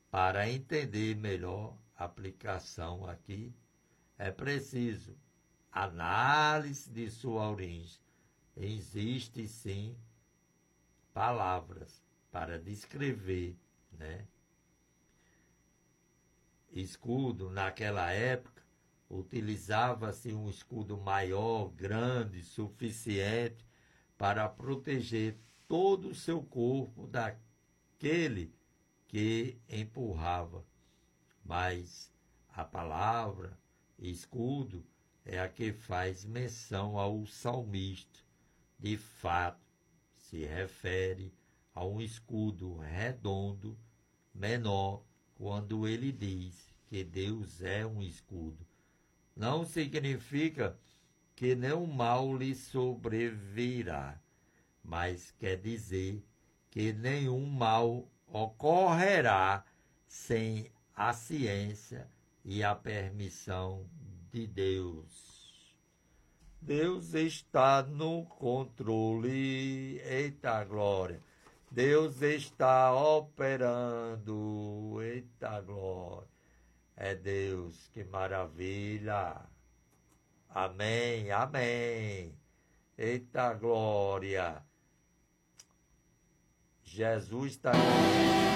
Para entender melhor a aplicação aqui, é preciso análise de sua origem. Existem, sim, palavras para descrever, né? Escudo, naquela época, utilizava-se um escudo maior, grande, suficiente para proteger todo o seu corpo daquele que empurrava. Mas a palavra escudo é a que faz menção ao salmista. De fato, se refere a um escudo redondo, menor, quando ele diz que Deus é um escudo. Não significa que nenhum mal lhe sobrevirá, mas quer dizer que nenhum mal ocorrerá sem a ciência e a permissão de Deus. Deus está no controle. Eita glória! Deus está operando. Eita glória! É Deus, que maravilha! Amém, amém! Eita glória! Jesus está aqui.